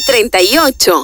38.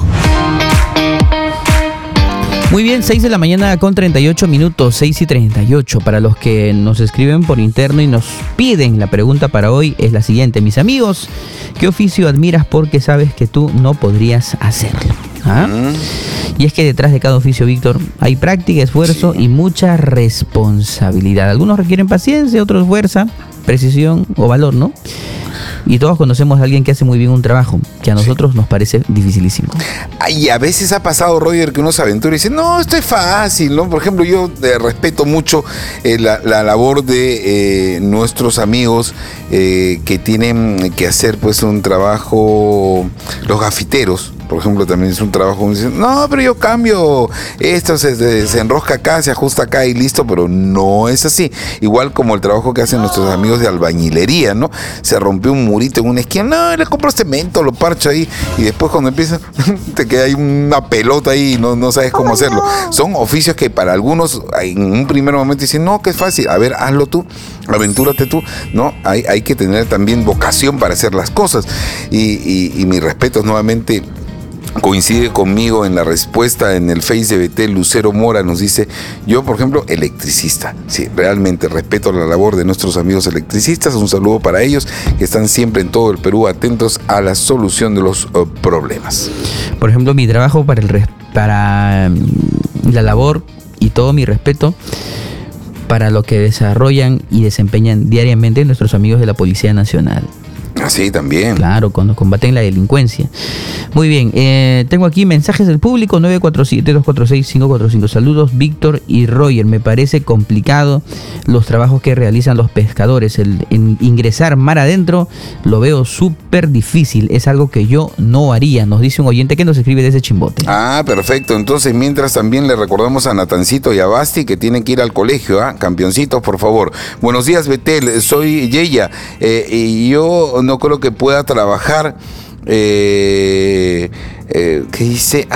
Muy bien, 6 de la mañana con 38 minutos, 6 y 38. Para los que nos escriben por interno y nos piden, la pregunta para hoy es la siguiente. Mis amigos, ¿qué oficio admiras porque sabes que tú no podrías hacerlo? ¿Ah? Y es que detrás de cada oficio, Víctor, hay práctica, esfuerzo y mucha responsabilidad. Algunos requieren paciencia, otros fuerza, precisión o valor, ¿no? Y todos conocemos a alguien que hace muy bien un trabajo que a nosotros nos parece dificilísimo. Y a veces ha pasado, Roger, que uno se aventura y dice, no, esto es fácil, ¿no? Por ejemplo, yo respeto mucho la labor de nuestros amigos que tienen que hacer pues un trabajo, los gafiteros. Por ejemplo, también es un trabajo, dicen, no, pero yo cambio esto, se enrosca acá, se ajusta acá y listo, pero no es así. Igual como el trabajo que hacen nuestros amigos de albañilería, ¿no? Se rompió un murito en una esquina, no, le compro cemento, lo parcho ahí, y después cuando empieza, te queda ahí una pelota ahí y no sabes cómo hacerlo. Son oficios que para algunos, en un primer momento dicen, no, que es fácil, a ver, hazlo tú, aventúrate tú, ¿no? Hay que tener también vocación para hacer las cosas. Y mis respetos nuevamente. Coincide conmigo en la respuesta en el Face de Betel. Lucero Mora nos dice, yo por ejemplo electricista, sí, realmente respeto la labor de nuestros amigos electricistas, un saludo para ellos que están siempre en todo el Perú atentos a la solución de los problemas. Por ejemplo, mi trabajo para la labor y todo mi respeto para lo que desarrollan y desempeñan diariamente nuestros amigos de la Policía Nacional. Así también. Claro, cuando combaten la delincuencia. Muy bien, tengo aquí mensajes del público, 947-246-545. Saludos, Víctor y Roger. Me parece complicado los trabajos que realizan los pescadores. En ingresar mar adentro lo veo súper difícil. Es algo que yo no haría, nos dice un oyente que nos escribe desde Chimbote. Ah, perfecto. Entonces, mientras también le recordamos a Natancito y a Basti que tienen que ir al colegio, ¿ah? Campeoncitos, por favor. Buenos días, Betel. Soy Yeya. Y yo no creo que pueda trabajar ¿qué dice?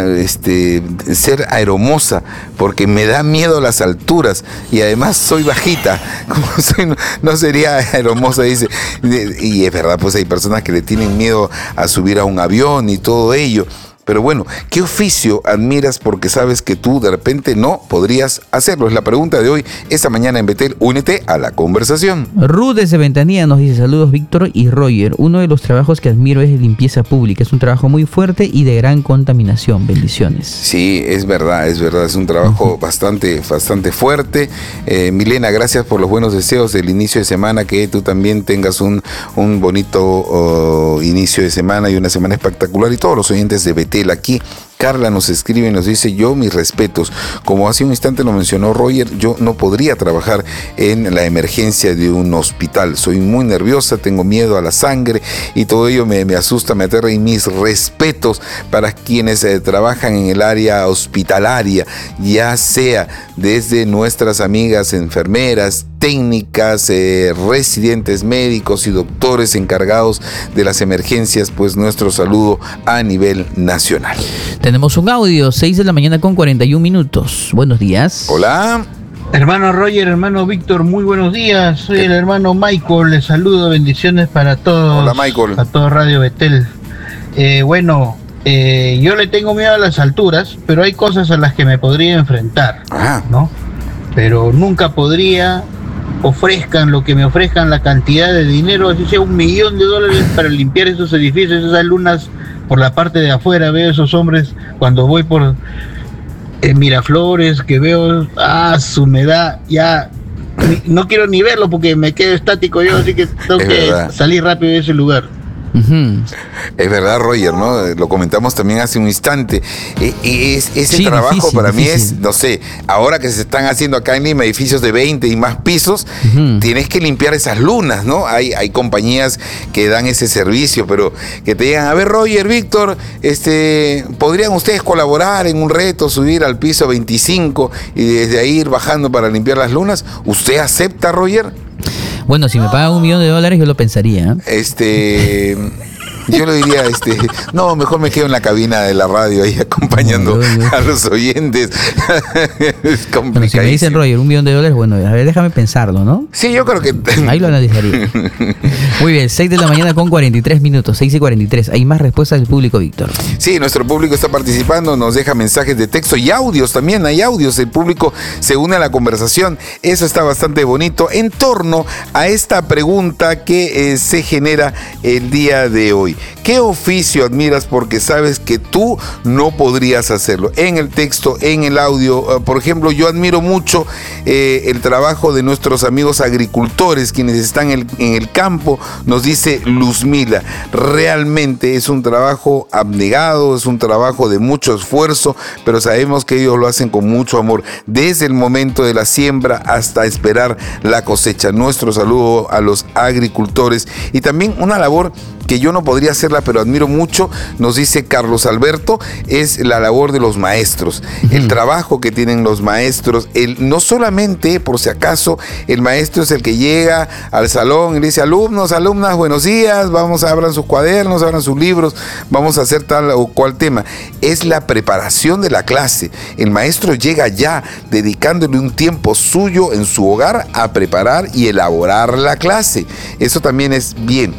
Ser aeromoza, porque me da miedo las alturas y además soy bajita. Como soy, no sería aeromoza, dice. Y es verdad, pues hay personas que le tienen miedo a subir a un avión y todo ello. Pero bueno, ¿qué oficio admiras porque sabes que tú de repente no podrías hacerlo? Es la pregunta de hoy, esta mañana en Betel. Únete a la conversación. Ruth desde Ventanilla nos dice, saludos Víctor y Roger. Uno de los trabajos que admiro es limpieza pública. Es un trabajo muy fuerte y de gran contaminación. Bendiciones. Sí, es verdad. Es un trabajo bastante fuerte. Milena, gracias por los buenos deseos del inicio de semana. Que tú también tengas un bonito inicio de semana y una semana espectacular. Y todos los oyentes de Betel. Aquí Carla nos escribe y nos dice, yo mis respetos, como hace un instante lo mencionó Roger, yo no podría trabajar en la emergencia de un hospital, soy muy nerviosa, tengo miedo a la sangre y todo ello me asusta, me aterra, y mis respetos para quienes trabajan en el área hospitalaria, ya sea desde nuestras amigas enfermeras, técnicas, residentes médicos y doctores encargados de las emergencias, pues nuestro saludo a nivel nacional. Tenemos un audio, 6 de la mañana con 41 minutos. Buenos días. Hola. Hermano Roger, hermano Víctor, muy buenos días. Soy el hermano Michael, les saludo, bendiciones para todos. Hola, Michael. A todo Radio Betel. Yo le tengo miedo a las alturas, pero hay cosas a las que me podría enfrentar, ¿no? Pero nunca podría, ofrezcan lo que me ofrezcan, la cantidad de dinero, así sea $1 millón para limpiar esos edificios, esas lunas por la parte de afuera. Veo esos hombres cuando voy por Miraflores, que veo, su humedad, ya no quiero ni verlo porque me quedo estático yo, así que tengo que salir rápido de ese lugar. Es verdad, Roger, ¿no? Lo comentamos también hace un instante. Ese trabajo para mí es, no sé, ahora que se están haciendo acá en Lima edificios de 20 y más pisos, tienes que limpiar esas lunas, ¿no? Hay compañías que dan ese servicio, pero que te digan, a ver, Roger, Víctor, ¿podrían ustedes colaborar en un reto, subir al piso 25 y desde ahí ir bajando para limpiar las lunas? ¿Usted acepta, Roger? Bueno, si me pagan $1 millón, yo lo pensaría. Yo le diría, no, mejor me quedo en la cabina de la radio ahí acompañando a los oyentes. Es complicadísimo. Bueno, si me dicen, Roger, $1 millón, bueno, a ver, déjame pensarlo, ¿no? Sí, yo creo que... Ahí lo analizaría. Muy bien, 6 de la mañana con 43 minutos, 6:43. Hay más respuestas del público, Víctor. Sí, nuestro público está participando, nos deja mensajes de texto y audios también, hay audios, el público se une a la conversación, eso está bastante bonito en torno a esta pregunta que se genera el día de hoy. ¿Qué oficio admiras porque sabes que tú no podrías hacerlo? En el texto, en el audio, por ejemplo, yo admiro mucho el trabajo de nuestros amigos agricultores, quienes están en el campo, nos dice Luzmila. Realmente es un trabajo abnegado, es un trabajo de mucho esfuerzo, pero sabemos que ellos lo hacen con mucho amor, desde el momento de la siembra hasta esperar la cosecha. Nuestro saludo a los agricultores y también una labor que yo no podría hacerla, pero admiro mucho, nos dice Carlos Alberto, es la labor de los maestros, el trabajo que tienen los maestros, no solamente, por si acaso, el maestro es el que llega al salón y le dice, alumnos, alumnas, buenos días, vamos, abran sus cuadernos, abran sus libros, vamos a hacer tal o cual tema. Es la preparación de la clase. El maestro llega ya dedicándole un tiempo suyo en su hogar a preparar y elaborar la clase. Eso también es bien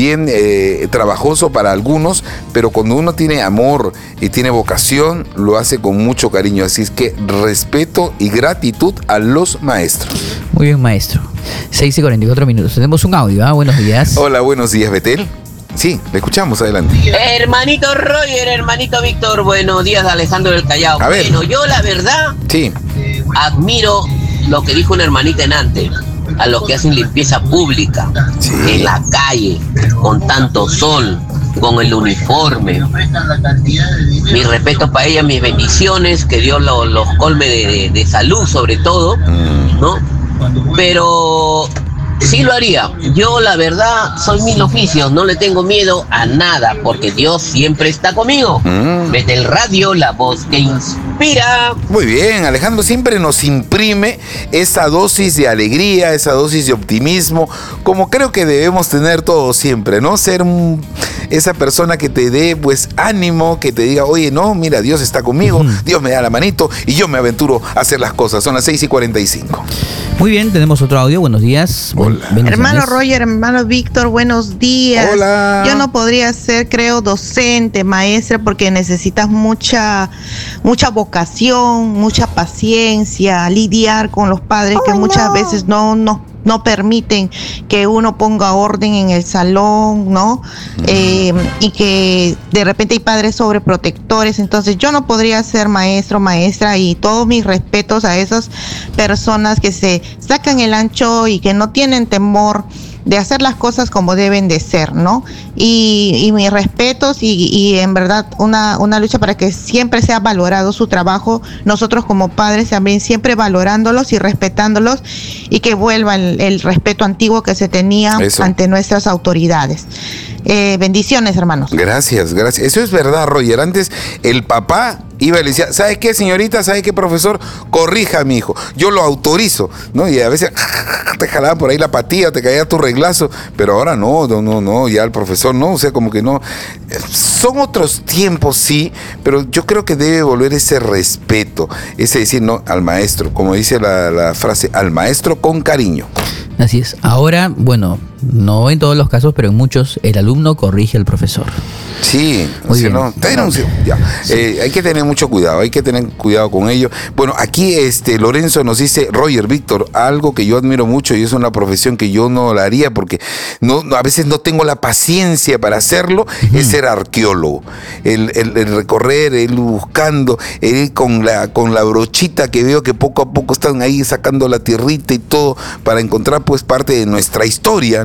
trabajoso para algunos, pero cuando uno tiene amor y tiene vocación, lo hace con mucho cariño. Así es que respeto y gratitud a los maestros. Muy bien, maestro. 6:44 minutos. Tenemos un audio, ¿ah? Buenos días. Hola, buenos días, Betel. Sí, le escuchamos, adelante. Hermanito Roger, hermanito Víctor, buenos días, Alejandro del Callao. A ver. Bueno, yo la verdad admiro lo que dijo una hermanita en antes, a los que hacen limpieza pública, en la calle, con tanto sol, con el uniforme. Mi respeto para ella, mis bendiciones, que Dios los colme de salud sobre todo, ¿no? Pero sí lo haría. Yo la verdad soy 1000 oficios, no le tengo miedo a nada, porque Dios siempre está conmigo. Desde el radio, la voz que inspira. Muy bien, Alejandro siempre nos imprime esa dosis de alegría, esa dosis de optimismo, como creo que debemos tener todos siempre, ¿no? Ser esa persona que te dé pues ánimo, que te diga, oye, no, mira, Dios está conmigo, Dios me da la manito y yo me aventuro a hacer las cosas. Son las 6:45. Muy bien, tenemos otro audio. Buenos días. Hola. Hermano Roger, hermano Víctor, buenos días. Hola. Yo no podría ser, creo, docente, maestra, porque necesitas mucha vocación, mucha paciencia, lidiar con los padres que muchas veces no permiten que uno ponga orden en el salón, ¿no? Y que de repente hay padres sobreprotectores. Entonces yo no podría ser maestro, maestra, y todos mis respetos a esas personas que se sacan el ancho y que no tienen temor de hacer las cosas como deben de ser, ¿no? Y mis respetos y en verdad una lucha para que siempre sea valorado su trabajo, nosotros como padres también siempre valorándolos y respetándolos, y que vuelva el respeto antiguo que se tenía ante nuestras autoridades. Bendiciones, hermanos. Gracias. Eso es verdad, Roger. Antes el papá iba y le decía, ¿sabe qué, señorita? ¿Sabe qué, profesor? Corrija a mi hijo. Yo lo autorizo, ¿no? Y a veces te jalaban por ahí la patilla, te caía tu reglazo, pero ahora no, ya el profesor no, o sea, como que no. Son otros tiempos, sí, pero yo creo que debe volver ese respeto, ese decir, no, al maestro, como dice la frase, al maestro con cariño. Así es. Ahora, bueno, no en todos los casos, pero en muchos, el alumno corrige al profesor. Sí, muy bien. No, te denuncio. Ya. Sí. Hay que tener mucho cuidado, hay que tener cuidado con ello. Bueno, aquí Lorenzo nos dice, Roger, Víctor, algo que yo admiro mucho y es una profesión que yo no la haría porque a veces no tengo la paciencia para hacerlo, es ser arqueólogo. El recorrer, el buscando, el con la brochita que veo que poco a poco están ahí sacando la tierrita y todo para encontrar pues parte de nuestra historia.